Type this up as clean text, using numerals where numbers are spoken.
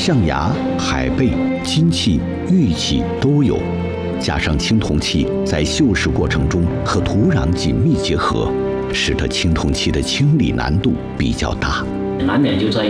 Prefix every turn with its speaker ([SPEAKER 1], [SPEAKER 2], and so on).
[SPEAKER 1] 象牙、海贝、金器、玉器都有，加上青铜器在锈蚀过程中和土壤紧密结合，使得青铜器的清理难度比较大。
[SPEAKER 2] 难免就在